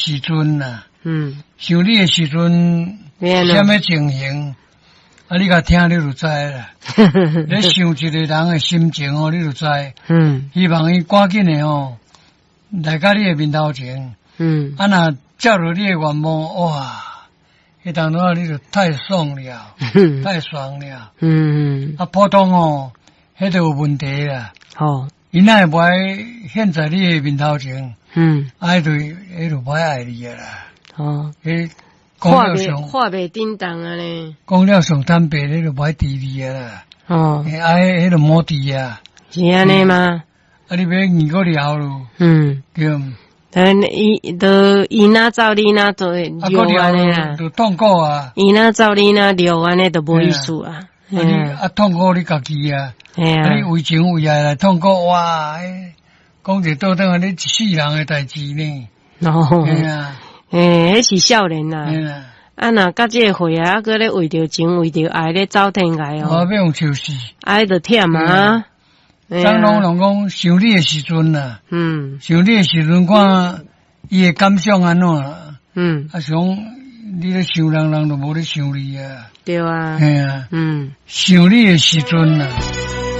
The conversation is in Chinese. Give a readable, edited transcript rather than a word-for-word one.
时阵呐，想你的时阵，什么情形？啊，你甲听你就知啦。你想一个人的心情哦，你就知。希望伊赶紧的哦，来到你的面头前。啊，若照着你的愿望，哇，迄当中你就太爽了，太爽了。啊，普通哦，迄就有问题啦。伊哪会不爱现在你的面头前？爱对，迄就不爱爱你啦。迄话袂叮当啊咧。 讲了上坦白，你就不爱治你啊啦。迄就冇治啊。 是安尼吗？ 啊，你要二个了咯。对。 伊哪走你哪做留安尼啦。 就痛苦啊。 伊哪走你哪留安尼就无意思啊。 痛苦你家己啊。你为情为爱来痛苦哇！讲一倒等你一世人的代志呢。 迄是少年啦。啊，若到这个岁啊，搁咧为着情为着爱咧走天涯哦。 要用笑死。 爱着忝啊。 张龙讲想你的时阵呐。想你的时阵看伊的感想安怎啦。啊，想你咧想人，人就无咧想你啊。 对啊。 想你的时阵呐。